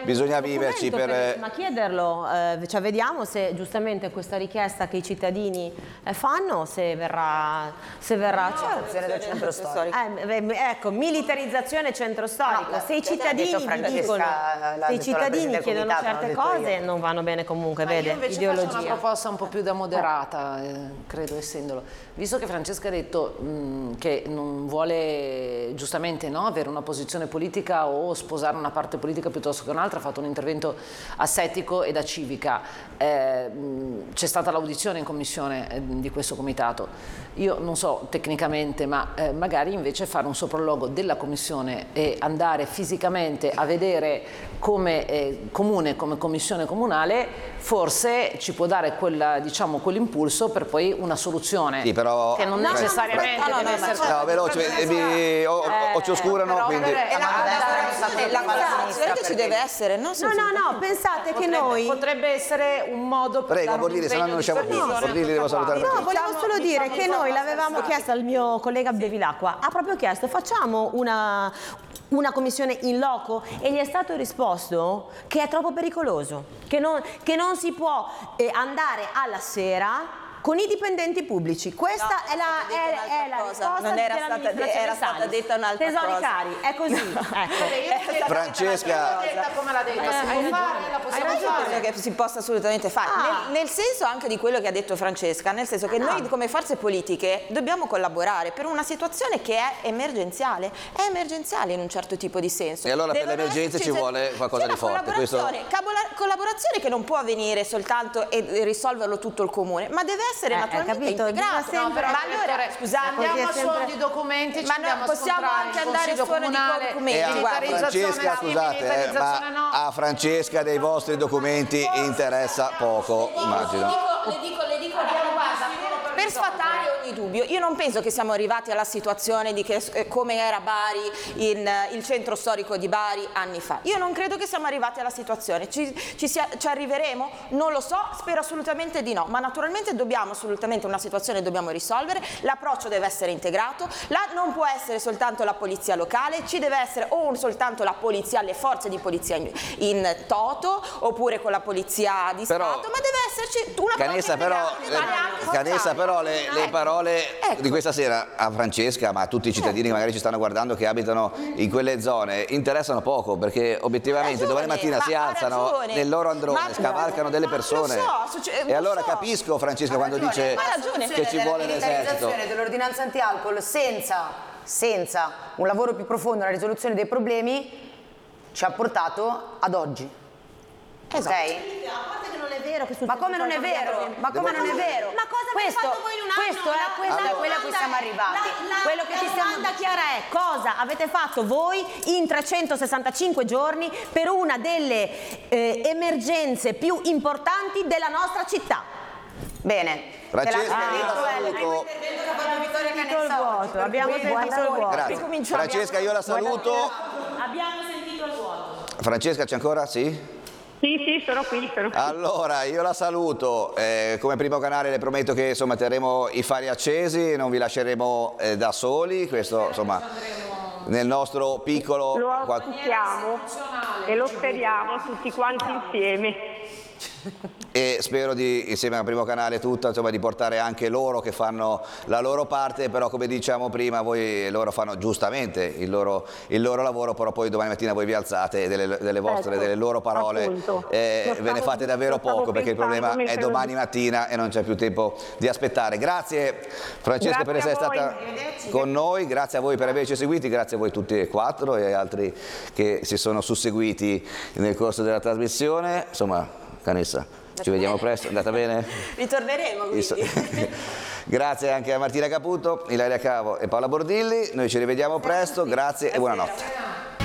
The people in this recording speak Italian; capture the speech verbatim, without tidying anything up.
bisogna viverci per... per... Ma chiederlo, eh, cioè vediamo se giustamente questa richiesta che i cittadini eh, fanno, se verrà... Se verrà no, certo, del centro storico. Eh, ecco, militarizzazione centro storico. No, se i cittadini vi dicono, se i cittadini chiedono certe cose, io. non vanno bene comunque, ma vede, io invece ideologia. faccio una proposta un po' più da moderata, eh, credo essendolo. Visto che Francesca ha detto mh, che non vuole giustamente no, avere una posizione politica o sposare una parte politica piuttosto che un'altra, ha fatto un intervento assettico e da civica. Eh, c'è stata l'audizione in commissione eh, di questo comitato. Io non so tecnicamente, ma eh, magari invece fare un sopralluogo della commissione e andare fisicamente a vedere come eh, comune, come commissione comunale, forse ci può dare quella, diciamo, quell'impulso per poi una soluzione sì, però, che non no, necessariamente no, no, deve no, essere... No, veloce, mi, o, o ci oscurano, quindi... La collaborazione che ci deve essere, no? No, no, no, pensate che noi... Potrebbe essere un modo per Prego, Bordilli, se no non riusciamo più. Bordilli, devo salutare. No, volevo solo dire che noi l'avevamo chiesto al mio collega Bevilacqua, ha proprio chiesto facciamo una, una commissione in loco e gli è stato risposto che è troppo pericoloso, che non, che non si può eh, andare alla sera con i dipendenti pubblici. Questa no, è la, è, è la risposta non era stata, era stata detta un'altra cosa. Tesori cari, è così. Ecco. Francesca, come l'ha detta, si può fare, la possiamo fare. Che si possa assolutamente fare, ah. nel, nel senso anche di quello che ha detto Francesca, nel senso che ah. noi come forze politiche dobbiamo collaborare per una situazione che è emergenziale, è emergenziale in un certo tipo di senso. E allora Devono per l'emergenza ci vuole qualcosa di forte. Collaborazione, questo... collaborazione che non può avvenire soltanto e risolverlo tutto il comune, ma deve essere eh, naturalmente capito, integrato. No, però, ma allora, scusate, andiamo a sempre... suono di documenti, ma no, possiamo anche andare a suono di documenti. E a Francesca, scusate, eh, ma no. a Francesca dei vostri documenti interessa poco, immagino. Le dico, le dico, guarda, per sfatare ogni dubbio, io non penso che siamo arrivati alla situazione di che, eh, come era Bari, in, uh, il centro storico di Bari anni fa. Io non credo che siamo arrivati alla situazione. Ci, ci, sia, ci arriveremo? Non lo so, spero assolutamente di no, ma naturalmente dobbiamo assolutamente una situazione dobbiamo risolvere, l'approccio deve essere integrato, la, non può essere soltanto la polizia locale, ci deve essere o soltanto la polizia, le forze di polizia in, in toto, oppure con la polizia di però, Stato, ma deve esserci una Canessa però, le, Canessa però le, le parole ecco. di questa sera a Francesca, ma a tutti i cittadini ecco. che magari ci stanno guardando che abitano in quelle zone interessano poco, perché obiettivamente ragione, domani mattina si alzano ragione. nel loro androne, ma scavalcano delle persone so, e allora so. capisco Francesca ma quando ragione, dice che ci vuole l'esercito. La dell'ordinanza anti-alcol senza, senza un lavoro più profondo nella risoluzione dei problemi ci ha portato ad oggi. Esatto. Okay? A parte che non è vero che sul ma come non è vero? Ma come non è vero? Ma cosa questo, avete fatto voi in un anno? Questo è, questo la, è quello a cui siamo arrivati. La, la, quello che la ti stiamo... domanda chiara è cosa avete fatto voi in trecentosessantacinque giorni per una delle eh, emergenze più importanti della nostra città? Bene. Francesca, ah, io la saluto. Abbiamo sentito il vuoto. Grazie. Francesca, io la saluto. Abbiamo sentito il vuoto. Francesca, c'è ancora? Sì? Sì, sì, sono qui, sono qui. Allora, io la saluto, eh, come primo canale le prometto che insomma terremo i fari accesi, non vi lasceremo eh, da soli, questo insomma nel nostro piccolo... Lo auspichiamo e lo speriamo tutti quanti insieme. E spero di, insieme al primo canale tutto, insomma, di portare anche loro che fanno la loro parte, però come diciamo prima, voi loro fanno giustamente il loro, il loro lavoro, però poi domani mattina voi vi alzate e delle, delle vostre, ecco, delle loro parole eh, ve ne fate davvero poco, perché il problema è domani mattina e non c'è più tempo di aspettare. Grazie Francesca grazie per essere stata con noi, grazie a voi per averci seguiti, grazie a voi tutti e quattro e altri che si sono susseguiti nel corso della trasmissione, insomma. Canessa, ci vediamo presto, è andata bene? Ritorneremo quindi. Grazie anche a Martina Caputo, Ilaria Cavo e Paola Bordilli, noi ci rivediamo presto, grazie e buonanotte.